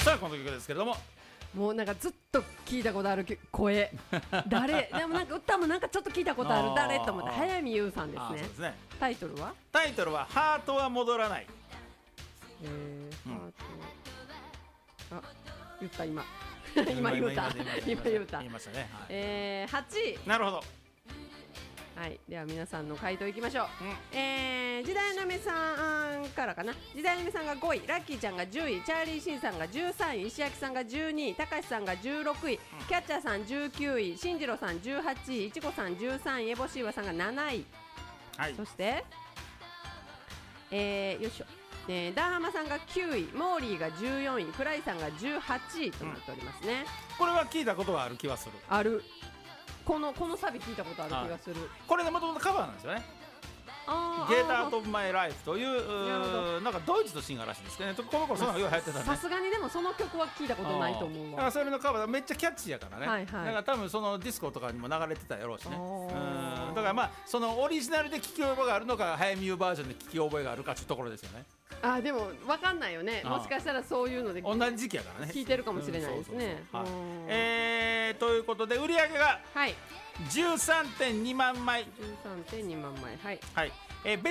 さあこの曲ですけれども、 もうなんかずっと聞いたことある声誰でもなんか歌もなんかちょっと聞いたことある誰と思って早見優さんですね。 そうですね。 タイトルはハートは戻らない。 ハート、あ、言った今今言った言いましたね。 8位。 なるほど。 はい、では皆さんの回答いきましょう。時代の目さんからかな。時代の目さんが5位、ラッキーちゃんが10位、チャーリーシンさんが13位、石焼さんが12位、たかしさんが16位、キャッチャーさん19位、しんじろうさん18位、いちこさん13位、エボシーワさんが7位、 はい、 そしてよいしょ、ダーハマさんが9位、モーリーが14位、フライさんが18位となっておりますね。 これは聞いたことがある気はする。 ある、このサビ聞いたことある気がする。 これね、もともとカバーなんですよね。ゲーターアウトオブマイライフというなんかドイツのシンガーらしいんですけどね。この頃そのよう流行ってたね。 さすがにでもその曲は聞いたことないと思うわ。 だからそれのカバーめっちゃキャッチーやからね、 はいはい、 だから多分そのディスコとかにも流れてたやろうしね。だからまあそのオリジナルで聞き覚えがあるのか早見優バージョンで聞き覚えがあるかというところですよね。 でも分かんないよね。もしかしたらそういうので同じ時期やからね、 聞いてるかもしれないですね。 ということで売り上げがはい 13.2 万枚、 13.2 万枚、はい、 はい、